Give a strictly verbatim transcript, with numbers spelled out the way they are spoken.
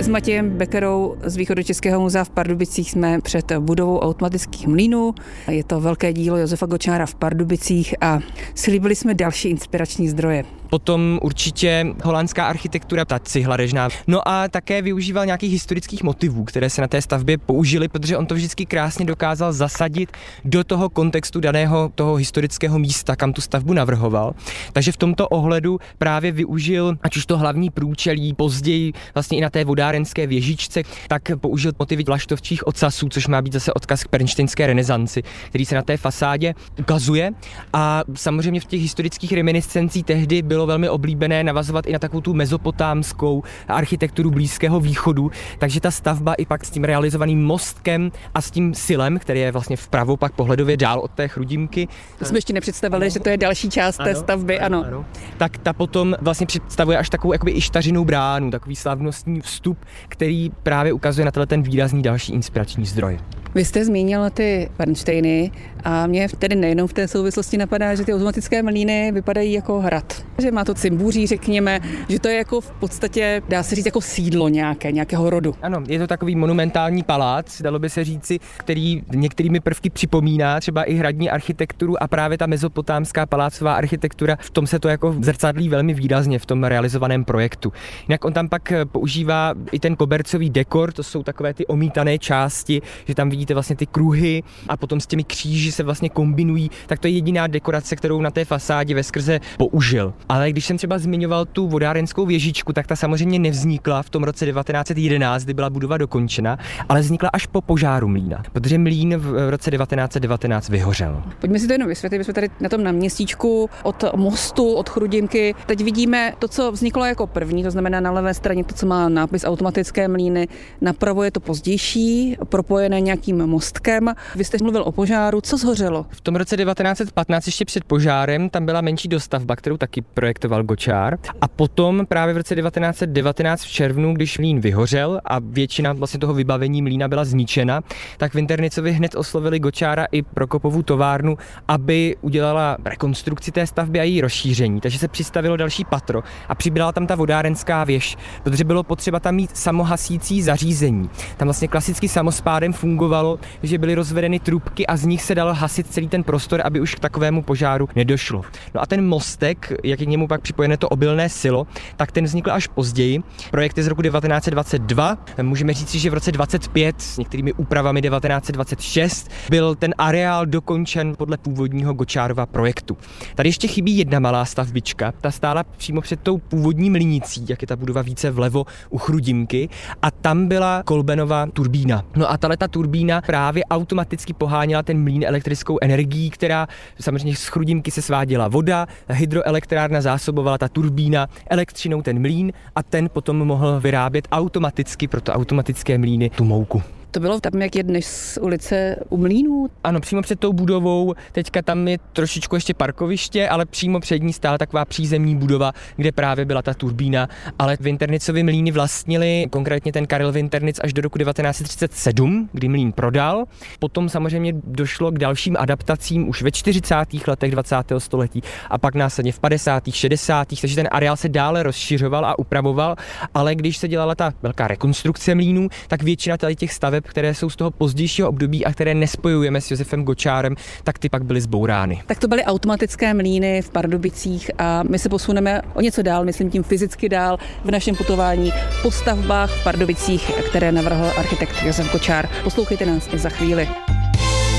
Matějem Bekerou z Východočeského muzea v Pardubicích jsme před budovou automatických mlýnů. Je to velké dílo Josefa Gočára v Pardubicích a slíbili jsme další inspirační zdroje. Potom určitě holandská architektura, ta cihla režná. No a také využíval nějakých historických motivů, které se na té stavbě použily, protože on to vždycky krásně dokázal zasadit do toho kontextu daného toho historického místa, kam tu stavbu navrhoval. Takže v tomto ohledu právě využil, ať už to hlavní průčelí, později vlastně i na té vodárenské věžičce, tak použil motivy vlaštovčích ocasů, což má být zase odkaz k pernštejnské renesanci, který se na té fasádě ukazuje. A samozřejmě v těch historických reminiscencích tehdy bylo velmi oblíbené navazovat i na takovou tu mezopotámskou architekturu Blízkého východu, takže ta stavba i pak s tím realizovaným mostkem a s tím silem, který je vlastně vpravo pak pohledově dál od té Chrudimky. To jsme ještě nepředstavili, ano. Že to je další část ano, té stavby, ano. ano. Tak ta potom vlastně představuje až takovou jakoby ištařinou bránu, takový slavnostní vstup, který právě ukazuje na ten výrazný další inspirační zdroj. Vy jste zmínil ty Pernštejny a mě tedy nejenom v té souvislosti napadá, že ty automatické mlýny vypadají jako hrad. Že má to cimbůří, řekněme, že to je jako v podstatě, dá se říct, jako sídlo nějaké, nějakého rodu. Ano, je to takový monumentální palác, dalo by se říci, který některými prvky připomíná třeba i hradní architekturu a právě ta mezopotámská palácová architektura, v tom se to jako zrcadlí velmi výrazně v tom realizovaném projektu. Jinak on tam pak používá i ten kobercový dekor, to jsou takové ty omítané části, že tam vidíte vlastně ty kruhy a potom s těmi kříži se vlastně kombinují, tak to je jediná dekorace, kterou na té fasádě veskrze použil. Ale když jsem třeba zmiňoval tu vodárenskou věžičku, tak ta samozřejmě nevznikla v tom roce devatenáct set jedenáct, kdy byla budova dokončena, ale vznikla až po požáru mlýna, protože mlýn v roce devatenáct set devatenáct vyhořel. Pojďme si to jenom vysvětlit, my jsme tady na tom náměstíčku od mostu, od Chrudimky. Teď vidíme to, co vzniklo jako první, to znamená na levé straně to, co má nápis automatické mlýny, napravo je to pozdější, propojené nějakým mostkem. Vy jste mluvil o požáru, co zhořelo? V tom roce devatenáct set patnáct, ještě před požárem, tam byla menší dostavba, kterou taky projektoval Gočár. A potom právě v roce devatenáct set devatenáct v červnu, když mlýn vyhořel a většina vlastně toho vybavení mlýna byla zničena, tak Vinternicovi hned oslovili Gočára i Prokopovu továrnu, aby udělala rekonstrukci té stavby a její rozšíření. Takže se přistavilo další patro a přibyla tam ta vodárenská věž, protože bylo potřeba tam mít samohasící zařízení. Tam vlastně klasicky samospádem fungovalo, že byly rozvedeny trubky a z nich se dal hasit celý ten prostor, aby už k takovému požáru nedošlo. No a ten mostek, jak je k němu pak připojené to obilné silo, tak ten vznikl až později. Projekt je z roku devatenáct set dvacet dva. Můžeme říct, že v roce dvacet pět s některými úpravami devatenáct set dvacet šest byl ten areál dokončen podle původního Gočárova projektu. Tady ještě chybí jedna malá stavbička, ta stála přímo před tou původní mlýnicí, jak je ta budova více vlevo u Chrudimky, a tam byla Kolbenova turbína. No a tato turbína právě automaticky poháněla ten mlýn elektrickou energií, která samozřejmě z Chrudimky se sváděla voda, hydroelektrárna zásobovala ta turbína elektřinou ten mlýn a ten potom mohl vyrábět automaticky pro to automatické mlýny tu mouku. To bylo tam, jak je dnes z ulice u Mlýnů? Ano, přímo před tou budovou, teďka tam je trošičku ještě parkoviště, ale přímo před ní stála taková přízemní budova, kde právě byla ta turbína, ale Vinternicovi mlýny vlastnili, konkrétně ten Karel Vinternic až do roku devatenáct set třicet sedm, kdy mlýn prodal. Potom samozřejmě došlo k dalším adaptacím už ve čtyřicátých letech dvacátého století a pak následně v padesátých, šedesátých, takže ten areál se dále rozšiřoval a upravoval, ale když se dělala ta velká rekonstrukce mlýnů, tak většina tady těch staveb, které jsou z toho pozdějšího období a které nespojujeme s Josefem Gočárem, tak ty pak byly zbourány. Tak to byly automatické mlýny v Pardubicích a my se posuneme o něco dál, myslím tím fyzicky dál v našem putování po stavbách v Pardubicích, které navrhl architekt Josef Gočár. Poslouchejte nás i za chvíli.